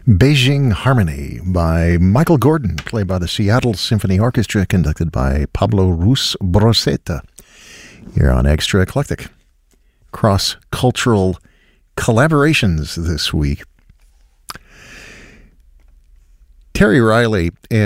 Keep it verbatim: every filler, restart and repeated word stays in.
Beijing Harmony by Michael Gordon, played by the Seattle Symphony Orchestra, conducted by Pablo Ruiz Broceta. Here on Extra Eclectic. Cross-cultural collaborations this week. Terry Riley